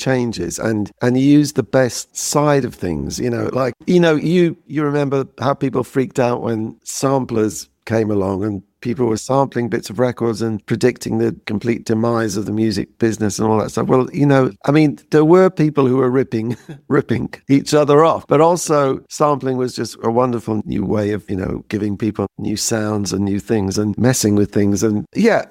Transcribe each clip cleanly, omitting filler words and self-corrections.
changes and use the best side of things, like, you remember how people freaked out when samplers came along and people were sampling bits of records and predicting the complete demise of the music business and all that stuff. Well, there were people who were ripping each other off, but also sampling was just a wonderful new way of, giving people new sounds and new things and messing with things. And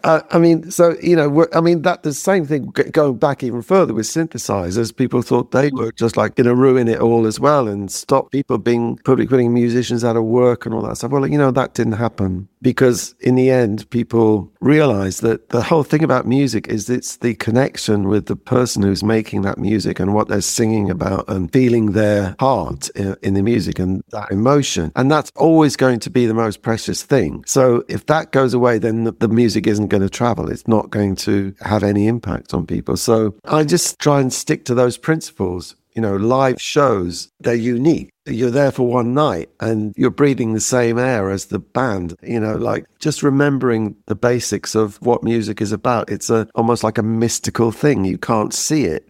that the same thing going back even further with synthesizers. People thought they were just like going to ruin it all as well and stop people putting musicians out of work and all that stuff. Well, that didn't happen because in the end, people realize that the whole thing about music is it's the connection with the person who's making that music and what they're singing about and feeling their heart in the music and that emotion. And that's always going to be the most precious thing. So if that goes away, then the music isn't going to travel. It's not going to have any impact on people. So I just try and stick to those principles. Live shows, they're unique. You're there for one night and you're breathing the same air as the band, like just remembering the basics of what music is about. It's almost like a mystical thing. You can't see it.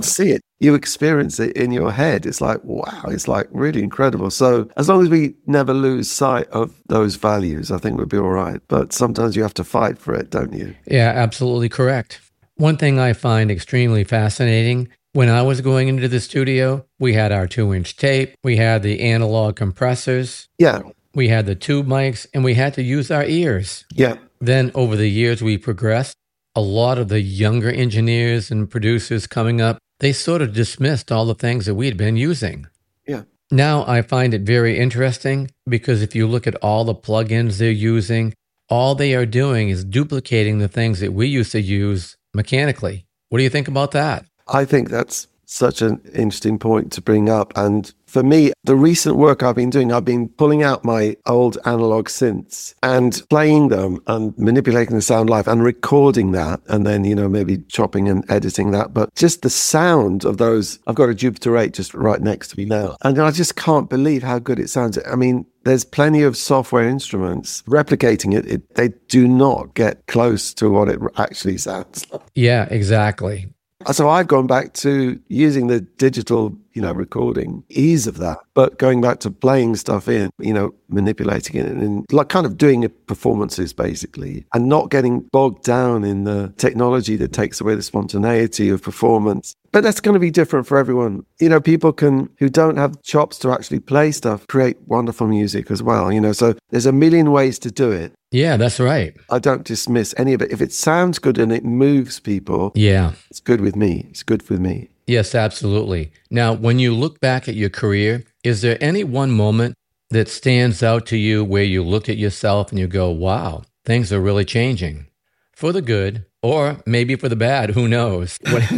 You experience it in your head. It's like, wow, it's like really incredible. So as long as we never lose sight of those values, I think we'll be all right. But sometimes you have to fight for it, don't you? Yeah, absolutely correct. One thing I find extremely fascinating, when I was going into the studio, we had our 2-inch tape, we had the analog compressors, we had the tube mics, and we had to use our ears. Yeah. Then over the years we progressed. A lot of the younger engineers and producers coming up, they sort of dismissed all the things that we had been using. Yeah. Now I find it very interesting because if you look at all the plugins they're using, all they are doing is duplicating the things that we used to use mechanically. What do you think about that? I think that's such an interesting point to bring up. And for me, the recent work I've been doing, I've been pulling out my old analog synths and playing them and manipulating the sound live and recording that. And then, maybe chopping and editing that. But just the sound of those, I've got a Jupiter 8 just right next to me now. And I just can't believe how good it sounds. I mean, there's plenty of software instruments replicating it. They do not get close to what it actually sounds like. Yeah, exactly. So I've gone back to using the digital, recording, ease of that, but going back to playing stuff in, manipulating it and like kind of doing it performances basically and not getting bogged down in the technology that takes away the spontaneity of performance. But that's going to be different for everyone. People who don't have chops to actually play stuff, create wonderful music as well, so there's a million ways to do it. Yeah, that's right. I don't dismiss any of it. If it sounds good and it moves people, it's good with me. It's good with me. Yes, absolutely. Now, when you look back at your career, is there any one moment that stands out to you where you look at yourself and you go, wow, things are really changing for the good or maybe for the bad? Who knows?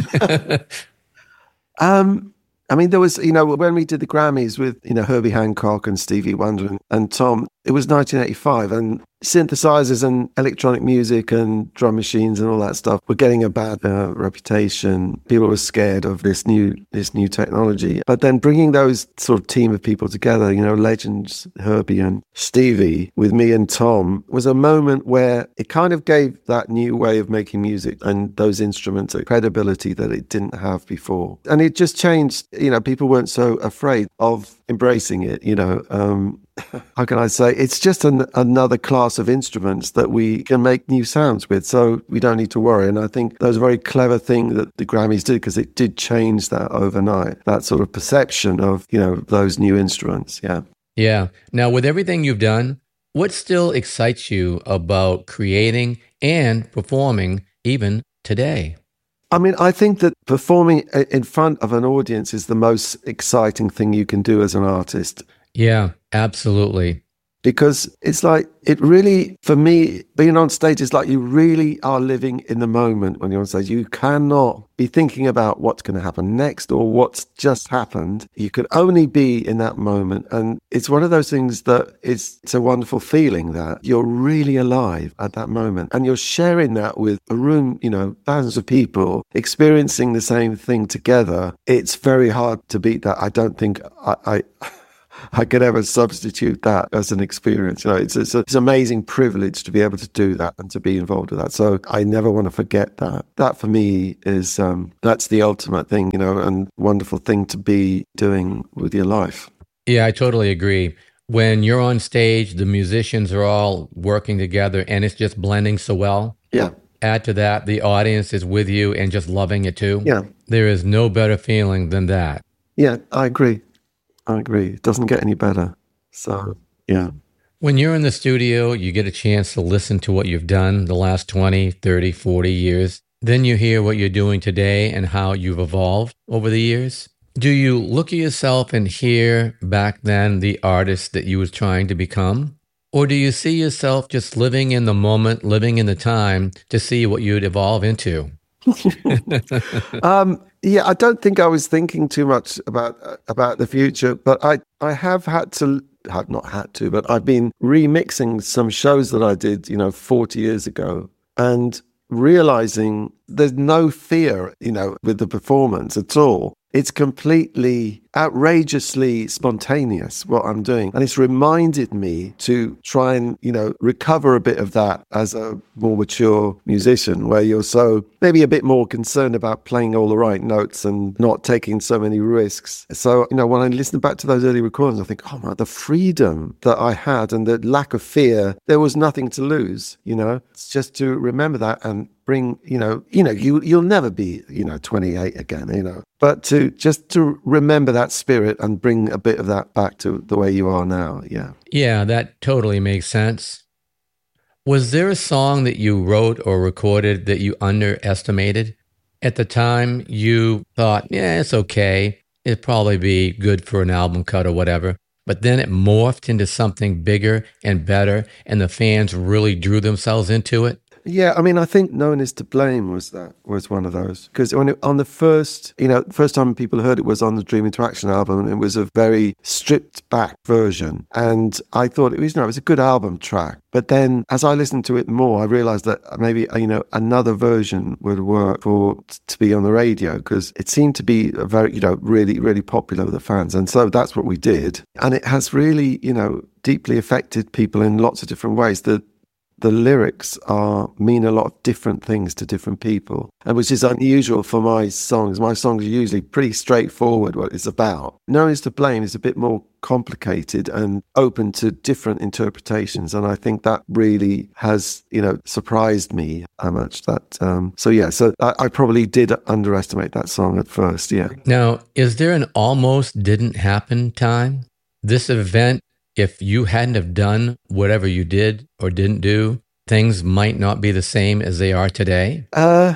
There was, when we did the Grammys with, Herbie Hancock and Stevie Wonder and Tom, it was 1985 and synthesizers and electronic music and drum machines and all that stuff were getting a bad reputation. People were scared of this new technology. But then bringing those sort of team of people together, legends, Herbie and Stevie with me and Tom, was a moment where it kind of gave that new way of making music and those instruments a credibility that it didn't have before. And it just changed, people weren't so afraid of embracing it, how can I say? It's just another class of instruments that we can make new sounds with, so we don't need to worry. And I think that was a very clever thing that the Grammys did because it did change that overnight, that sort of perception of, those new instruments. Yeah. Yeah. Now, with everything you've done, what still excites you about creating and performing even today? I think that performing in front of an audience is the most exciting thing you can do as an artist. Yeah, absolutely. Because it's like, it really, for me, being on stage is like you really are living in the moment when you're on stage. You cannot be thinking about what's going to happen next or what's just happened. You can only be in that moment. And it's one of those things that it's a wonderful feeling that you're really alive at that moment. And you're sharing that with a room, thousands of people experiencing the same thing together. It's very hard to beat that. I don't think I could ever substitute that as an experience. You know, it's an amazing privilege to be able to do that and to be involved with that. So I never want to forget that. That for me is, that's the ultimate thing, you know, and wonderful thing to be doing with your life. Yeah, I totally agree. When you're on stage, the musicians are all working together and it's just blending so well. Yeah. Add to that, the audience is with you and just loving it too. Yeah. There is no better feeling than that. Yeah, I agree. It doesn't get any better. So, yeah. When you're in the studio, you get a chance to listen to what you've done the last 20, 30, 40 years. Then you hear what you're doing today and how you've evolved over the years. Do you look at yourself and hear back then the artist that you was trying to become? Or do you see yourself just living in the moment, living in the time to see what you'd evolve into? Yeah, I don't think I was thinking too much about the future, but I have not had to, but I've been remixing some shows that I did, 40 years ago, and realizing there's no fear, with the performance at all. It's completely outrageously spontaneous what I'm doing. And it's reminded me to try and, recover a bit of that as a more mature musician, where you're so maybe a bit more concerned about playing all the right notes and not taking so many risks. So, when I listen back to those early recordings, I think, oh my, the freedom that I had and the lack of fear, there was nothing to lose, It's just to remember that and bring, you'll never be, 28 again, but to remember that spirit and bring a bit of that back to the way you are now. Yeah. Yeah, that totally makes sense. Was there a song that you wrote or recorded that you underestimated? At the time, you thought, yeah, it's okay. It'd probably be good for an album cut or whatever. But then it morphed into something bigger and better, and the fans really drew themselves into it. Yeah, I mean, I think No One Is to Blame was one of those. Because on the first time people heard it was on the Dream Interaction album, and it was a very stripped back version. And I thought it was a good album track. But then as I listened to it more, I realized that maybe, another version would work to be on the radio, because it seemed to be a very, really, really popular with the fans. And so that's what we did. And it has really, deeply affected people in lots of different ways. The lyrics mean a lot of different things to different people, and which is unusual for my songs. My songs are usually pretty straightforward what it's about. No One Is to Blame is a bit more complicated and open to different interpretations, and I think that really has, surprised me how much that. So I probably did underestimate that song at first. Yeah. Now, is there an almost didn't happen time? This event, if you hadn't have done whatever you did or didn't do, things might not be the same as they are today? There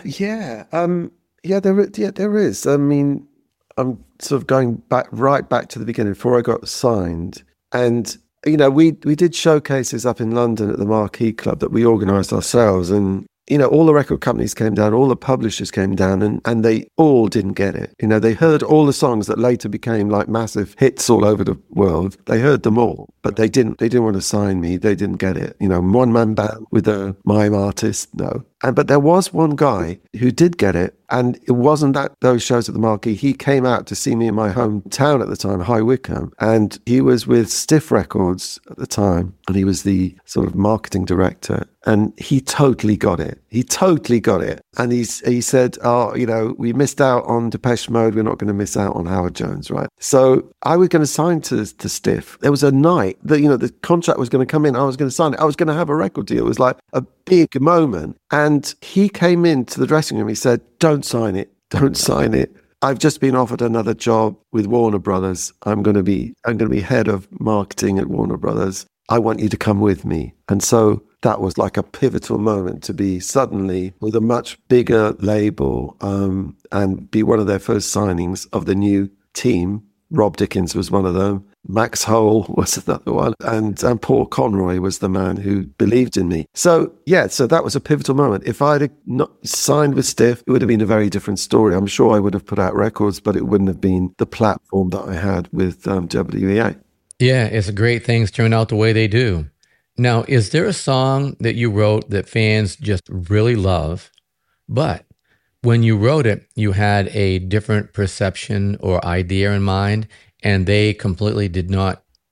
is. I mean, I'm sort of going right back to the beginning before I got signed. And, we did showcases up in London at the Marquee Club that we organised ourselves. And, all the record companies came down, all the publishers came down, and they all didn't get it. They heard all the songs that later became like massive hits all over the world. They heard them all, but they didn't want to sign me. They didn't get it. One-man band with a mime artist, no. But there was one guy who did get it, and it wasn't those shows at the Marquee. He came out to see me in my hometown at the time, High Wycombe, and he was with Stiff Records at the time, and he was the sort of marketing director, and he totally got it. And he said, we missed out on Depeche Mode. We're not going to miss out on Howard Jones, right? So I was going to sign to Stiff. There was a night that, the contract was going to come in. I was going to sign it. I was going to have a record deal. It was like a big moment. And he came into the dressing room. He said, don't sign it. I've just been offered another job with Warner Brothers. I'm going to be head of marketing at Warner Brothers. I want you to come with me. And so that was like a pivotal moment to be suddenly with a much bigger label, and be one of their first signings of the new team. Rob Dickens was one of them. Max Hole was another one. And Paul Conroy was the man who believed in me. So that was a pivotal moment. If I'd have not signed with Stiff, it would have been a very different story. I'm sure I would have put out records, but it wouldn't have been the platform that I had with WEA. Yeah, it's great things turn out the way they do. Now, is there a song that you wrote that fans just really love, but when you wrote it, you had a different perception or idea in mind, and they completely did not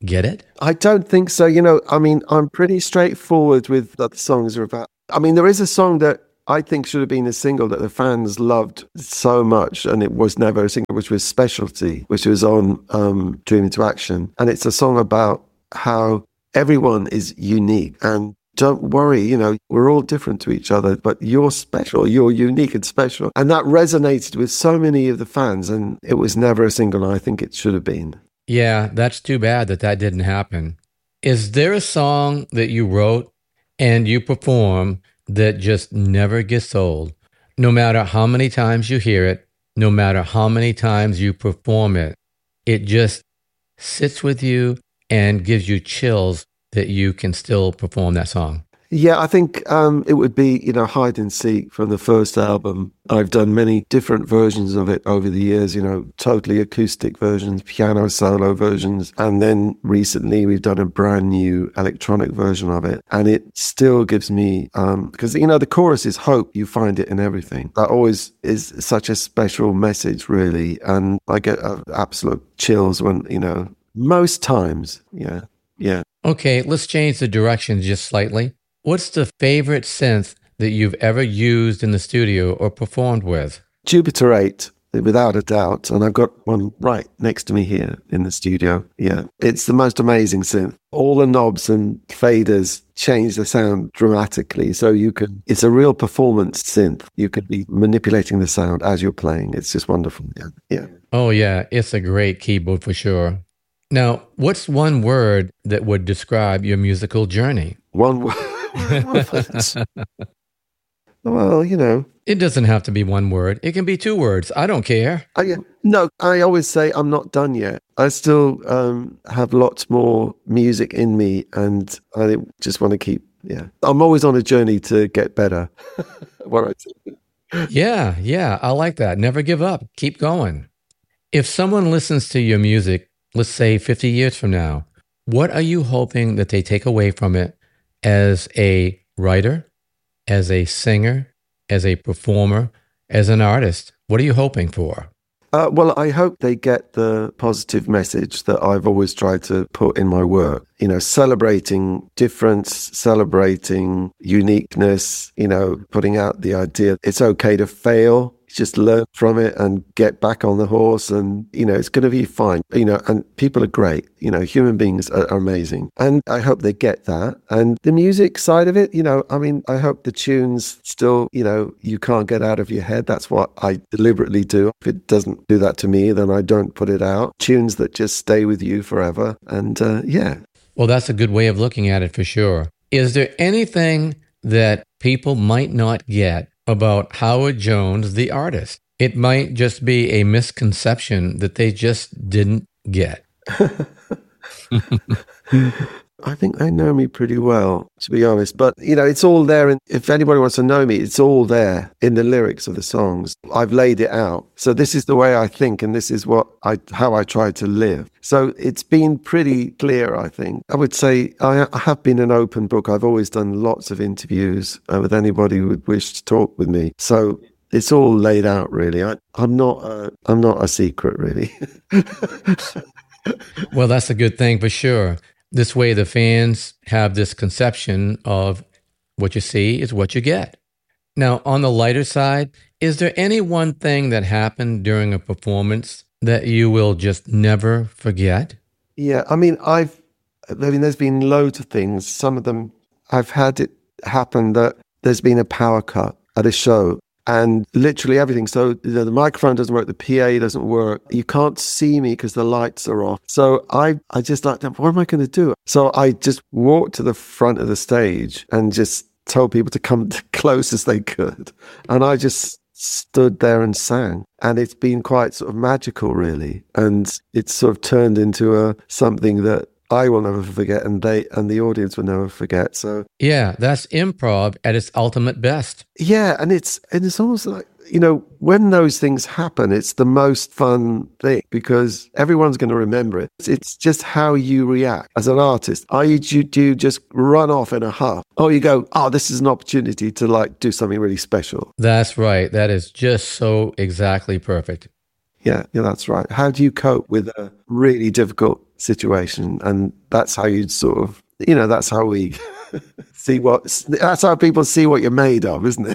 get it? I don't think so. I mean, I'm pretty straightforward with what the songs are about. I mean, there is a song that I think should have been a single that the fans loved so much, and it was never a single, which was Specialty, which was on Dream Into Action. And it's a song about how everyone is unique, and don't worry, we're all different to each other, but you're special, you're unique and special. And that resonated with so many of the fans, and it was never a single, and I think it should have been. Yeah, that's too bad that didn't happen. Is there a song that you wrote and you perform that just never gets old? No matter how many times you hear it, no matter how many times you perform it, it just sits with you and gives you chills that you can still perform that song. Yeah, I think it would be, Hide and Seek from the first album. I've done many different versions of it over the years, totally acoustic versions, piano solo versions. And then recently we've done a brand new electronic version of it. And it still gives me, because, the chorus is hope, you find it in everything. That always is such a special message, really. And I get absolute chills when, most times. Yeah. Yeah. Okay, let's change the direction just slightly. What's the favorite synth that you've ever used in the studio or performed with? Jupiter 8, without a doubt. And I've got one right next to me here in the studio. Yeah, it's the most amazing synth. All the knobs and faders change the sound dramatically. So it's a real performance synth. You could be manipulating the sound as you're playing. It's just wonderful. Yeah. Oh, yeah, it's a great keyboard for sure. Now, what's one word that would describe your musical journey? One word. Well, It doesn't have to be one word. It can be 2 words. I don't care. No, I always say I'm not done yet. I still have lots more music in me, and I just want to keep, I'm always on a journey to get better. Yeah, I like that. Never give up. Keep going. If someone listens to your music, let's say 50 years from now, what are you hoping that they take away from it as a writer, as a singer, as a performer, as an artist? What are you hoping for? Well, I hope they get the positive message that I've always tried to put in my work. Celebrating difference, celebrating uniqueness, putting out the idea it's okay to fail. Just learn from it and get back on the horse, and it's going to be fine. And people are great. Human beings are amazing, and I hope they get that. And the music side of it, I hope the tunes still, you can't get out of your head. That's what I deliberately do. If it doesn't do that to me, then I don't put it out. Tunes that just stay with you forever. And yeah. Well, that's a good way of looking at it for sure. Is there anything that people might not get about Howard Jones, the artist? It might just be a misconception that they just didn't get. I think they know me pretty well, to be honest. But, it's all there. And if anybody wants to know me, it's all there in the lyrics of the songs. I've laid it out. So this is the way I think, and this is how I try to live. So it's been pretty clear, I think. I would say I have been an open book. I've always done lots of interviews with anybody who would wish to talk with me. So it's all laid out, really. I'm not a secret, really. Well, that's a good thing for sure. This way, the fans have this conception of what you see is what you get. Now, on the lighter side, is there any one thing that happened during a performance that you will just never forget? Yeah, there's been loads of things. Some of them, I've had it happen that there's been a power cut at a show, and literally everything. So the microphone doesn't work, the PA doesn't work. You can't see me because the lights are off. So I just what am I going to do? So I just walked to the front of the stage and just told people to come as close as they could. And I just stood there and sang. And it's been quite sort of magical, really. And it's sort of turned into something that I will never forget, and the audience will never forget. So yeah, that's improv at its ultimate best. Yeah, and it's almost like, when those things happen, it's the most fun thing because everyone's going to remember it. It's just how you react as an artist. Do you just run off in a huff? Or you go, this is an opportunity to do something really special. That's right. That is just so exactly perfect. Yeah, that's right. How do you cope with a really difficult situation? And that's how you'd sort of, that's how we that's how people see what you're made of, isn't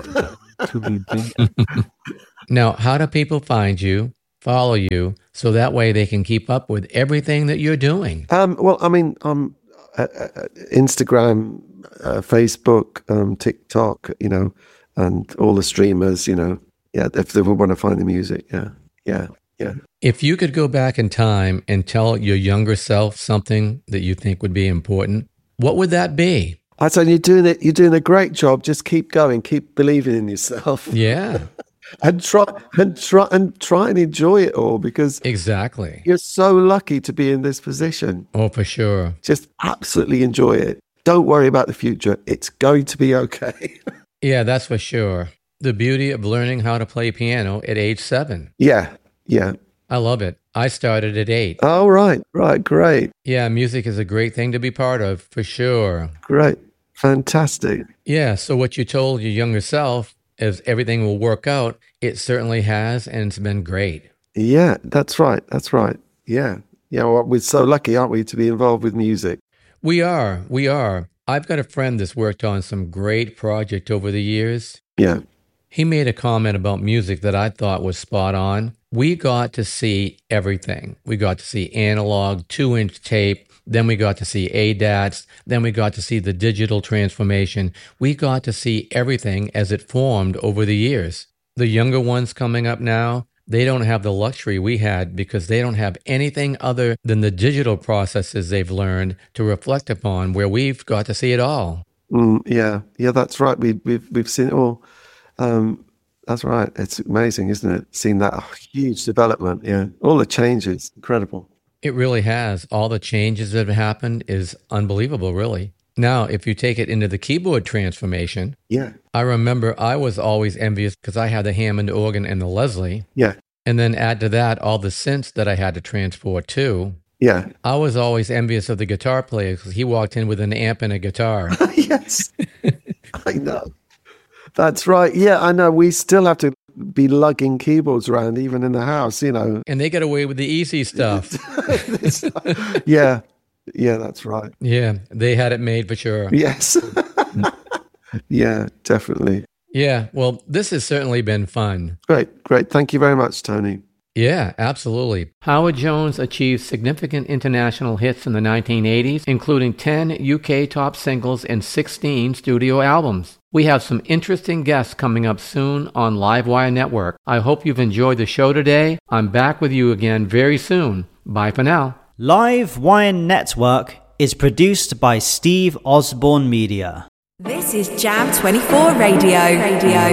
it? Now, how do people find you, follow you, so that way they can keep up with everything that you're doing? Well, I mean, Instagram, Facebook, TikTok, and all the streamers, if they want to find the music. Yeah. If you could go back in time and tell your younger self something that you think would be important, what would that be? I'd say you're doing a great job. Just keep going, keep believing in yourself. Yeah. and try and enjoy it all, because exactly, you're so lucky to be in this position. Oh, for sure. Just absolutely enjoy it. Don't worry about the future. It's going to be okay. Yeah, that's for sure. The beauty of learning how to play piano at age 7. Yeah. I love it. I started at 8. Oh, right, great. Yeah, music is a great thing to be part of, for sure. Great, fantastic. Yeah, so what you told your younger self is everything will work out. It certainly has, and it's been great. Yeah, that's right. Yeah, well, we're so lucky, aren't we, to be involved with music? We are. I've got a friend that's worked on some great project over the years. Yeah. He made a comment about music that I thought was spot on. We got to see everything. We got to see analog, 2-inch tape. Then we got to see ADATs. Then we got to see the digital transformation. We got to see everything as it formed over the years. The younger ones coming up now, they don't have the luxury we had, because they don't have anything other than the digital processes they've learned to reflect upon, where we've got to see it all. Yeah, that's right. We've seen it all. That's right. It's amazing, isn't it? Seeing that huge development. Yeah, all the changes, incredible. It really has. All the changes that have happened is unbelievable, really. Now, if you take it into the keyboard transformation, yeah, I remember I was always envious because I had the Hammond organ and the Leslie. Yeah. And then add to that all the synths that I had to transport too. Yeah. I was always envious of the guitar player because he walked in with an amp and a guitar. Yes, I know. That's right. Yeah, I know. We still have to be lugging keyboards around, even in the house, And they get away with the easy stuff. Yeah, that's right. Yeah, they had it made for sure. Yes. Yeah, definitely. Yeah, well, this has certainly been fun. Great. Thank you very much, Tony. Yeah, absolutely. Howard Jones achieved significant international hits in the 1980s, including 10 UK top singles and 16 studio albums. We have some interesting guests coming up soon on Livewire Network. I hope you've enjoyed the show today. I'm back with you again very soon. Bye for now. Livewire Network is produced by Steve Osborne Media. This is Jam 24 Radio.